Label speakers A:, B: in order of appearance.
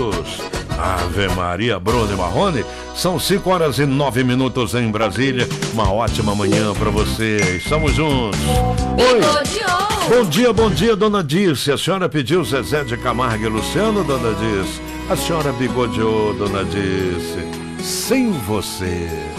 A: Ave Maria, Bruno e Marrone. São 5h09 em Brasília. Uma ótima manhã pra você. Estamos juntos. Oi. Bom dia, dona Dirce. A senhora pediu Zezé de Camargo e Luciano, dona Dirce? A senhora bigodeou, dona Dirce. Sem você.